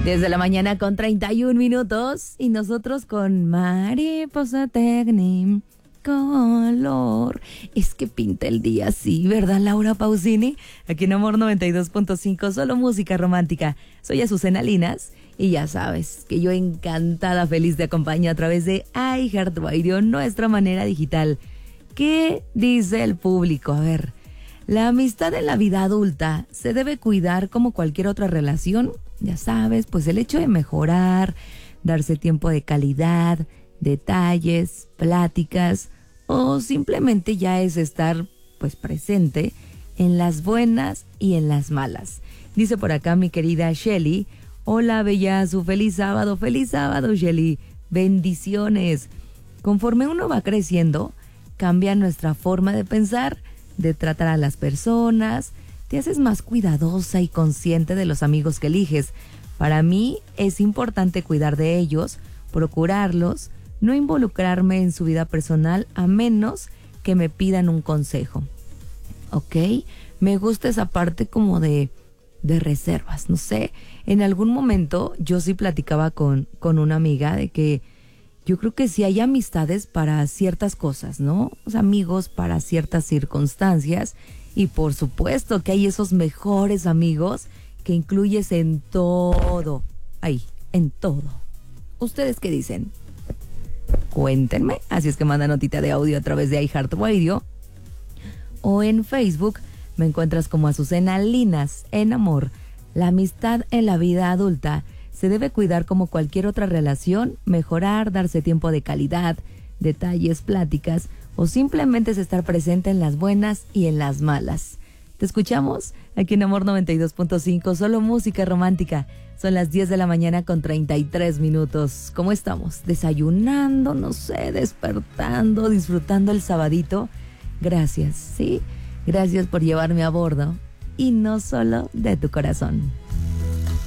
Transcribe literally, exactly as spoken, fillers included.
Desde la mañana con treinta y un minutos y nosotros con Mariposa Technicolor. Es que pinta el día así, ¿verdad, Laura Pausini? Aquí en Amor noventa y dos punto cinco, solo música romántica. Soy Azucena Linas y ya sabes que yo encantada, feliz de acompañar a través de iHeartRadio, nuestra manera digital. ¿Qué dice el público? A ver, la amistad en la vida adulta se debe cuidar como cualquier otra relación. Ya sabes, pues el hecho de mejorar, darse tiempo de calidad, detalles, pláticas o simplemente ya es estar pues presente en las buenas y en las malas. Dice por acá mi querida Shelly, hola bellazo, feliz sábado, feliz sábado Shelly, bendiciones. Conforme uno va creciendo, cambia nuestra forma de pensar, de tratar a las personas. Te haces más cuidadosa y consciente de los amigos que eliges. Para mí es importante cuidar de ellos, procurarlos, no involucrarme en su vida personal a menos que me pidan un consejo. ¿Ok? Me gusta esa parte como de, de reservas, no sé. En algún momento yo sí platicaba con, con una amiga de que yo creo que sí hay amistades para ciertas cosas, ¿no? O sea, amigos para ciertas circunstancias. Y por supuesto que hay esos mejores amigos que incluyes en todo. Ay, en todo. ¿Ustedes qué dicen? Cuéntenme. Así es que manda notita de audio a través de iHeartRadio. O en Facebook me encuentras como Azucena Linas en Amor. La amistad en la vida adulta se debe cuidar como cualquier otra relación, mejorar, darse tiempo de calidad, detalles, pláticas, o simplemente es estar presente en las buenas y en las malas. Te escuchamos aquí en Amor noventa y dos punto cinco, solo música romántica. Son las diez de la mañana con treinta y tres minutos. ¿Cómo estamos? ¿Desayunando? No sé, despertando, disfrutando el sabadito. Gracias, ¿sí? Gracias por llevarme a bordo. Y no solo de tu corazón.